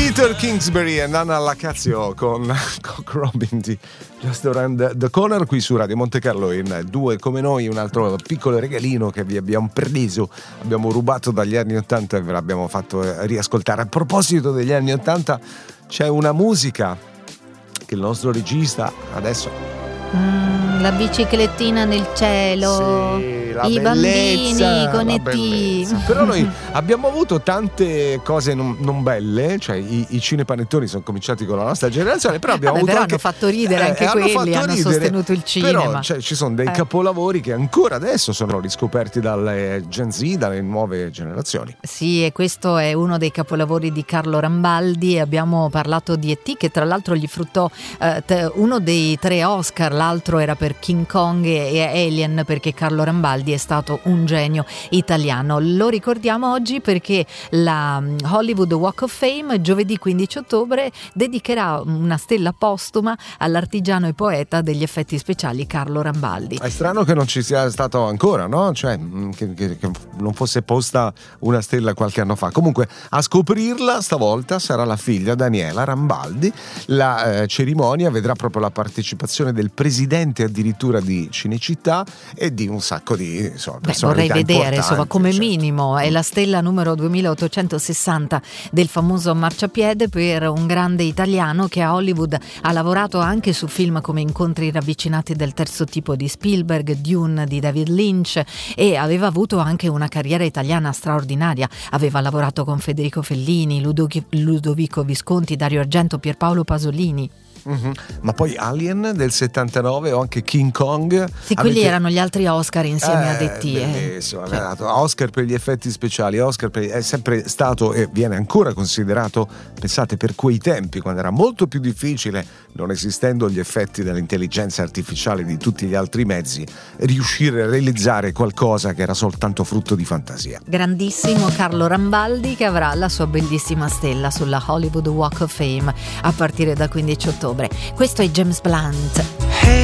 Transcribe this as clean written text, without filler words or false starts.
Peter Kingsbury e Nana Lacazio con Cock Robin di Just Around the Corner qui su Radio Monte Carlo in Due Come Noi, un altro piccolo regalino che vi abbiamo preso, abbiamo rubato dagli anni 80 e ve l'abbiamo fatto riascoltare. A proposito degli anni 80 c'è una musica che il nostro regista adesso... La biciclettina nel cielo, sì, la i bellezza, bambini con la E.T. bellezza. Però noi abbiamo avuto tante cose non belle, cioè i cinepanettoni sono cominciati con la nostra generazione, però abbiamo avuto però anche, hanno fatto ridere anche quelli, hanno sostenuto il cinema. Però cioè, ci sono dei capolavori che ancora adesso sono riscoperti dalle Gen Z, dalle nuove generazioni. Sì, e questo è uno dei capolavori di Carlo Rambaldi. Abbiamo parlato di E.T., che tra l'altro gli fruttò uno dei 3 Oscar, l'altro era per King Kong e Alien, perché Carlo Rambaldi è stato un genio italiano. Lo ricordiamo oggi perché la Hollywood Walk of Fame giovedì 15 ottobre dedicherà una stella postuma all'artigiano e poeta degli effetti speciali Carlo Rambaldi. È strano che non ci sia stato ancora, no? Cioè che non fosse posta una stella qualche anno fa. Comunque a scoprirla stavolta sarà la figlia Daniela Rambaldi. La cerimonia vedrà proprio la partecipazione del presidente addirittura di Cinecittà e di un sacco di personalità vorrei vedere, insomma, come certo. minimo è la stella numero 2860 del famoso marciapiede per un grande italiano che a Hollywood ha lavorato anche su film come Incontri ravvicinati del terzo tipo di Spielberg, Dune di David Lynch, e aveva avuto anche una carriera italiana straordinaria. Aveva lavorato con Federico Fellini, Ludovico Visconti, Dario Argento, Pierpaolo Pasolini. Mm-hmm. Ma poi Alien del 79 o anche King Kong. Sì, quelli erano gli altri Oscar insieme a E.T. Bellissimo, Oscar per gli effetti speciali, è sempre stato e viene ancora considerato, pensate, per quei tempi quando era molto più difficile, non esistendo gli effetti dell'intelligenza artificiale di tutti gli altri mezzi, riuscire a realizzare qualcosa che era soltanto frutto di fantasia. Grandissimo Carlo Rambaldi, che avrà la sua bellissima stella sulla Hollywood Walk of Fame a partire dal 15 ottobre. Questo è James Blunt.